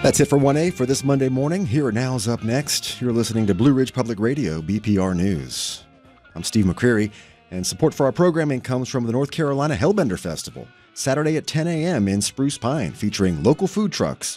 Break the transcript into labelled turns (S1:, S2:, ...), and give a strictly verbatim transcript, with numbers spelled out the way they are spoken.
S1: That's it for one A for this Monday morning. Here at Now's up next. You're listening to Blue Ridge Public Radio, B P R News. I'm Steve McCreary, and support for our programming comes from the North Carolina Hellbender Festival, Saturday at ten a.m. in Spruce Pine, featuring local food trucks,